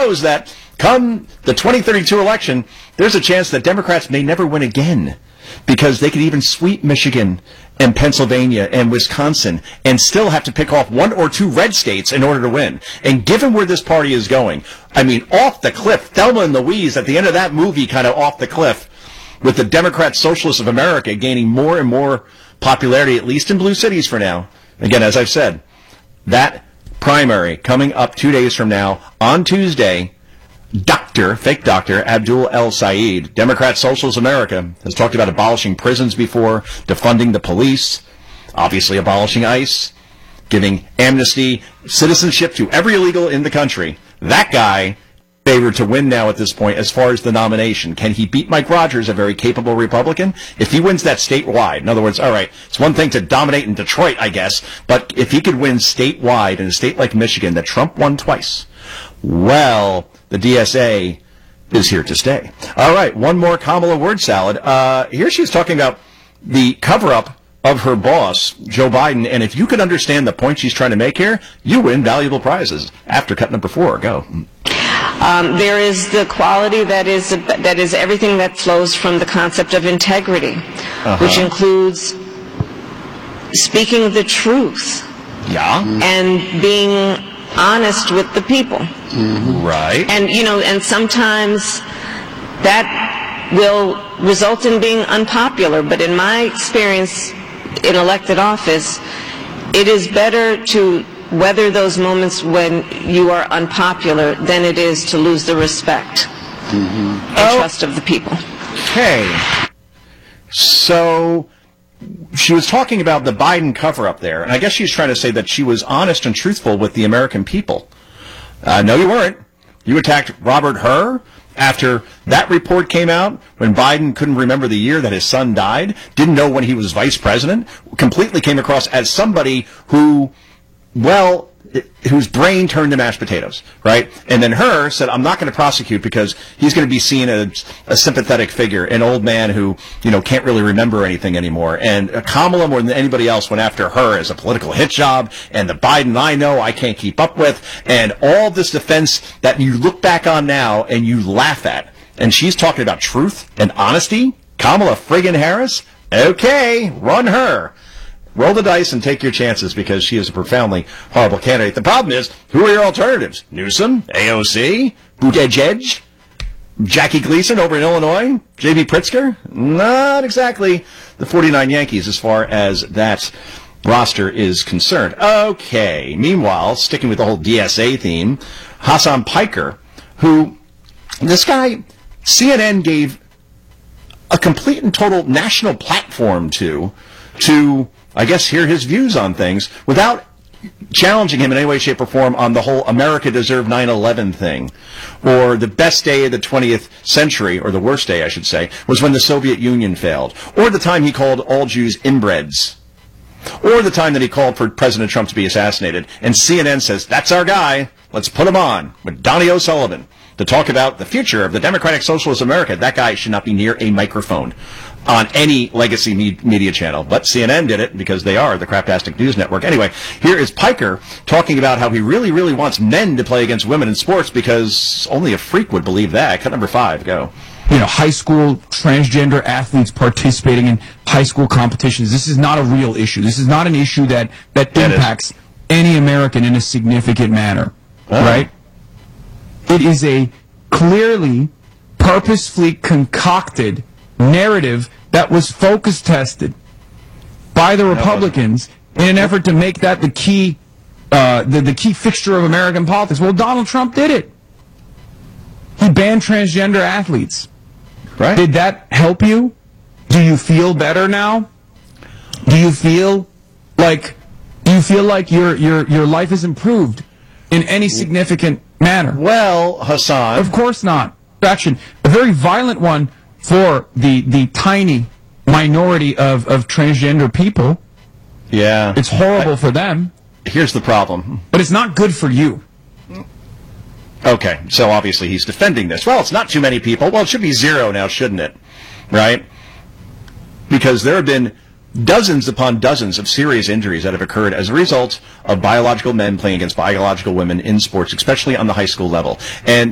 shows that come the 2032 election, there's a chance that Democrats may never win again, because they could even sweep Michigan and Pennsylvania and Wisconsin and still have to pick off one or two red states in order to win. And given where this party is going, I mean, off the cliff, Thelma and Louise at the end of that movie, kind of off the cliff, with the Democrat Socialists of America gaining more and more popularity, at least in blue cities for now. Again, as I've said, that primary coming up 2 days from now on Tuesday, fake doctor Abdul El Sayed, Democrat Socialist America, has talked about abolishing prisons before, defunding the police, obviously abolishing ICE, giving amnesty, citizenship to every illegal in the country. That guy favored to win now at this point as far as the nomination. Can he beat Mike Rogers, a very capable Republican? If he wins that statewide, in other words, all right, it's one thing to dominate in Detroit, I guess, but if he could win statewide in a state like Michigan that Trump won twice, well, the DSA is here to stay. All right, one more Kamala word salad. Here she's talking about the cover-up of her boss, Joe Biden, and if you could understand the point she's trying to make here, you win valuable prizes. After cut number 4, go. There is the quality that is everything that flows from the concept of integrity, which includes speaking the truth, and being honest with the people. Right. And, and sometimes that will result in being unpopular. But in my experience in elected office, it is better to weather those moments when you are unpopular than it is to lose the respect and trust of the people. Okay. So she was talking about the Biden cover-up there, and I guess she's trying to say that she was honest and truthful with the American people. No, you weren't. You attacked Robert Hur after that report came out, when Biden couldn't remember the year that his son died, didn't know when he was vice president, completely came across as somebody who, well, whose brain turned to mashed potatoes, right? And then Hur said, I'm not going to prosecute because he's going to be seen as a sympathetic figure, an old man who, can't really remember anything anymore. And Kamala, more than anybody else, went after Hur as a political hit job, and the Biden I know I can't keep up with, and all this defense that you look back on now and you laugh at. And she's talking about truth and honesty. Kamala friggin' Harris? Okay, run her. Roll the dice and take your chances, because she is a profoundly horrible candidate. The problem is, who are your alternatives? Newsom? AOC? Buttigieg? Jackie Gleason over in Illinois? J.B. Pritzker? Not exactly the 49 Yankees as far as that roster is concerned. Okay. Meanwhile, sticking with the whole DSA theme, Hassan Piker, who, this guy, CNN gave a complete and total national platform to I guess, hear his views on things without challenging him in any way, shape, or form on the whole America deserved 9/11 thing, or the best day of the 20th century, or the worst day, I should say, was when the Soviet Union failed, or the time he called all Jews inbreds, or the time that he called for President Trump to be assassinated. And CNN says, that's our guy, let's put him on with Donnie O'Sullivan to talk about the future of the Democratic Socialist America. That guy should not be near a microphone on any legacy media channel. But CNN did it because they are the craptastic news network. Anyway, here is Piker talking about how he really, really wants men to play against women in sports because only a freak would believe that. Cut number 5, go. High school transgender athletes participating in high school competitions. This is not a real issue. This is not an issue that impacts any American in a significant manner, right? It is a clearly, purposefully concocted narrative that was focus tested by the Republicans in an effort to make that the key fixture of American politics. Well, Donald Trump did it. He banned transgender athletes. Right. Did that help you? Do you feel better now? Do you feel like your life has improved in any significant manner? Well, Hassan, of course not. Action, a very violent one for the tiny minority of transgender people. Yeah. It's horrible for them. Here's the problem. But it's not good for you. Okay, so obviously he's defending this. Well, it's not too many people. Well, it should be 0 now, shouldn't it? Right? Because there have been dozens upon dozens of serious injuries that have occurred as a result of biological men playing against biological women in sports, especially on the high school level. And